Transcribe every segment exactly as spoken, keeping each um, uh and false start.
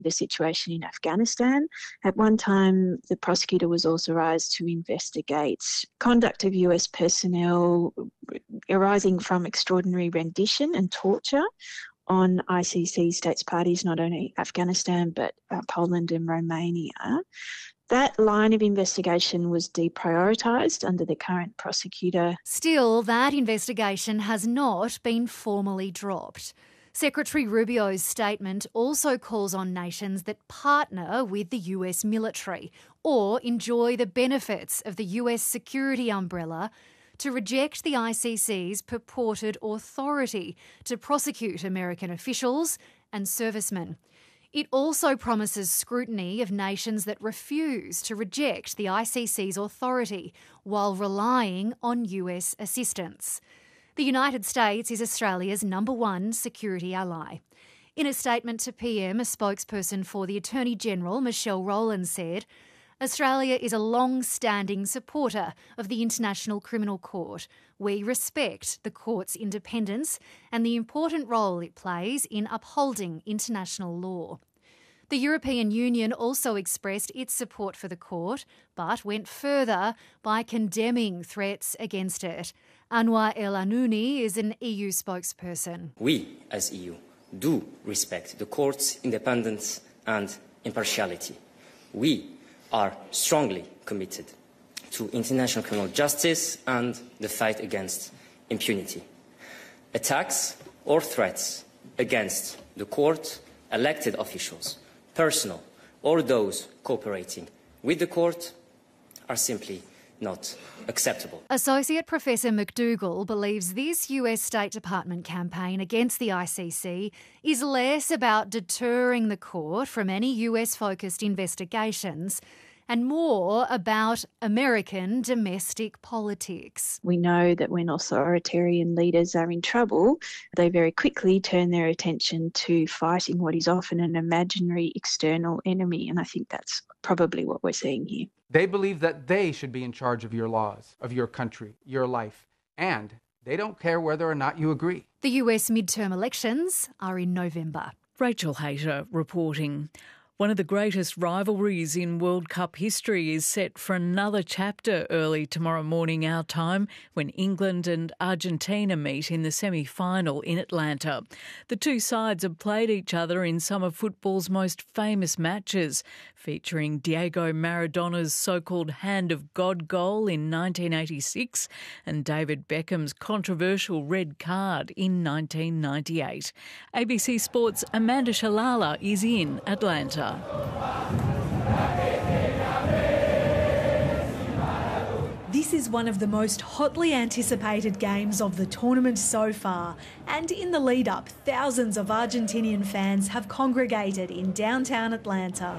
the situation in Afghanistan. At one time, the prosecutor was authorised to investigate conduct of U S personnel arising from extraordinary rendition and torture on I C C states parties, not only Afghanistan but uh, Poland and Romania. That line of investigation was deprioritised under the current prosecutor. Still, that investigation has not been formally dropped. Secretary Rubio's statement also calls on nations that partner with the U S military or enjoy the benefits of the U S security umbrella to reject the I C C's purported authority to prosecute American officials and servicemen. It also promises scrutiny of nations that refuse to reject the I C C's authority while relying on U S assistance. The United States is Australia's number one security ally. In a statement to P M, a spokesperson for the Attorney-General, Michelle Rowland, said, Australia is a long-standing supporter of the International Criminal Court. We respect the court's independence and the important role it plays in upholding international law. The European Union also expressed its support for the court, but went further by condemning threats against it. Anwar El Anouni is an E U spokesperson. We, as E U, do respect the court's independence and impartiality. We are strongly committed to international criminal justice and the fight against impunity. Attacks or threats against the court, elected officials, personnel, or those cooperating with the court are simply not acceptable. Associate Professor McDougall believes this U S State Department campaign against the I C C is less about deterring the court from any U S-focused investigations and more about American domestic politics. We know that when authoritarian leaders are in trouble, they very quickly turn their attention to fighting what is often an imaginary external enemy, and I think that's probably what we're seeing here. They believe that they should be in charge of your laws, of your country, your life, and they don't care whether or not you agree. The U S midterm elections are in November. Rachel Hayter reporting. One of the greatest rivalries in World Cup history is set for another chapter early tomorrow morning our time when England and Argentina meet in the semi-final in Atlanta. The two sides have played each other in some of football's most famous matches, featuring Diego Maradona's so-called Hand of God goal in nineteen eighty-six and David Beckham's controversial red card in nineteen ninety-eight. A B C Sports' Amanda Shalala is in Atlanta. This is one of the most hotly anticipated games of the tournament so far, and in the lead-up, thousands of Argentinian fans have congregated in downtown Atlanta.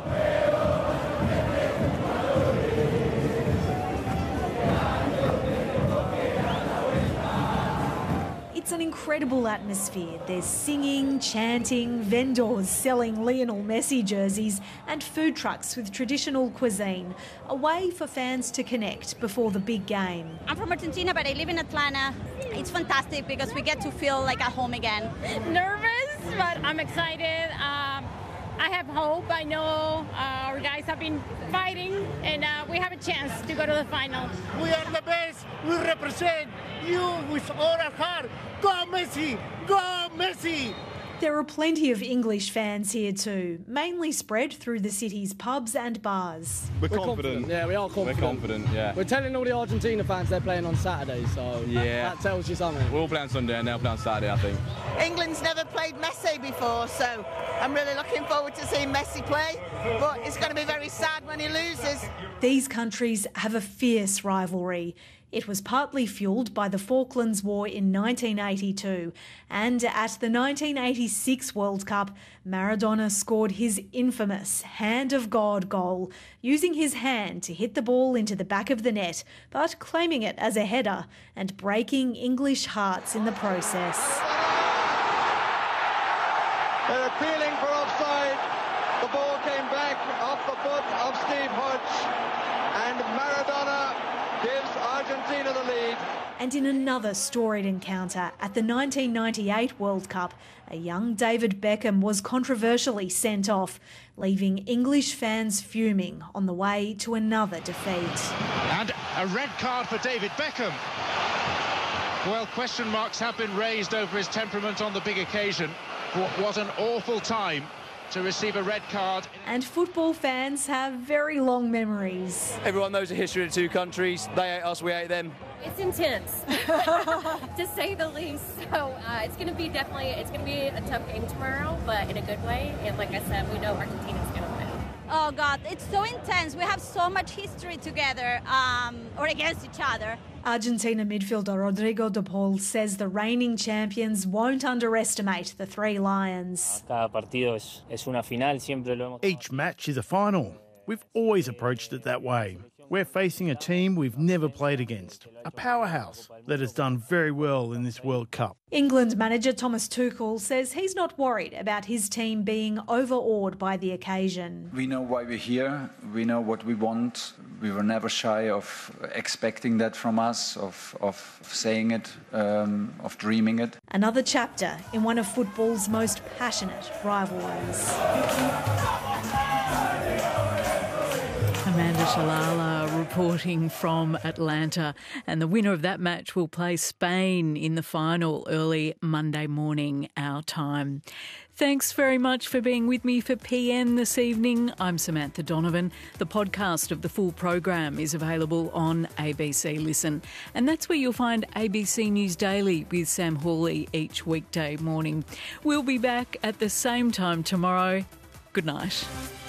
It's an incredible atmosphere. There's singing, chanting, vendors selling Lionel Messi jerseys and food trucks with traditional cuisine, a way for fans to connect before the big game. I'm from Argentina, but I live in Atlanta. It's fantastic because we get to feel like at home again. Nervous, but I'm excited. Um, I have hope. I know uh, our guys have been fighting and uh, we have a chance to go to the final. We are the best. We represent you with all our heart. Go Messi! Go Messi! There are plenty of English fans here too, mainly spread through the city's pubs and bars. We're, We're confident. confident. Yeah, we are confident. We're confident, yeah. We're telling all the Argentina fans they're playing on Saturday, so yeah. that, that tells you something. We're all playing Sunday and they'll play on Saturday, I think. England's never played Messi before, so I'm really looking forward to seeing Messi play, but it's going to be very sad when he loses. These countries have a fierce rivalry. It was partly fuelled by the Falklands War in nineteen eighty-two, and at the nineteen eighty-six World Cup, Maradona scored his infamous Hand of God goal, using his hand to hit the ball into the back of the net, but claiming it as a header and breaking English hearts in the process. They're appealing for offside. The ball came back off the foot of Steve Hodge, and Maradona gives Argentina the lead. And in another storied encounter at the nineteen ninety-eight World Cup, a young David Beckham was controversially sent off, leaving English fans fuming on the way to another defeat. And a red card for David Beckham. Well, question marks have been raised over his temperament on the big occasion. What an awful time to receive a red card. And football fans have very long memories. Everyone knows the history of the two countries. They hate us, we hate them. It's intense, to say the least. So uh, it's going to be definitely, it's going to be a tough game tomorrow, but in a good way. And like I said, we know Argentina's going to win. Oh, God, it's so intense. We have so much history together, um, or against each other. Argentina midfielder Rodrigo de Paul says the reigning champions won't underestimate the Three Lions. Each match is a final. We've always approached it that way. We're facing a team we've never played against, a powerhouse that has done very well in this World Cup. England manager Thomas Tuchel says he's not worried about his team being overawed by the occasion. We know why we're here. We know what we want. We were never shy of expecting that from us, of, of saying it, um, of dreaming it. Another chapter in one of football's most passionate rivalries. Amanda Shalala reporting from Atlanta, and the winner of that match will play Spain in the final early Monday morning our time. Thanks very much for being with me for P M this evening. I'm Samantha Donovan. The podcast of the full program is available on A B C Listen, and that's where you'll find A B C News Daily with Sam Hawley each weekday morning. We'll be back at the same time tomorrow. Good night.